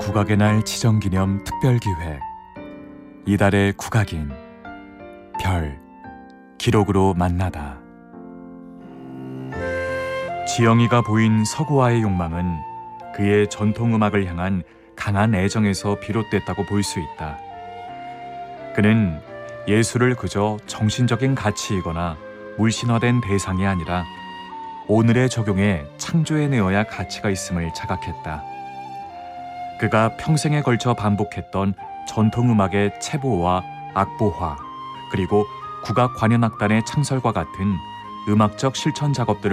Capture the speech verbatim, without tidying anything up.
국악의 날 지정기념 특별기획 이달의 국악인 별 기록으로 만나다. 지영이가 보인 서구화의 욕망은 그의 전통음악을 향한 강한 애정에서 비롯됐다고 볼 수 있다. 그는 예술을 그저 정신적인 가치이거나 물신화된 대상이 아니라 오늘의 적용에 창조해내어야 가치가 있음을 자각했다. 그가 평생에 걸쳐 반복했던 전통음악의 체보와 악보화, 그리고 국악 관현악단의 창설과 같은 음악적 실천 작업들을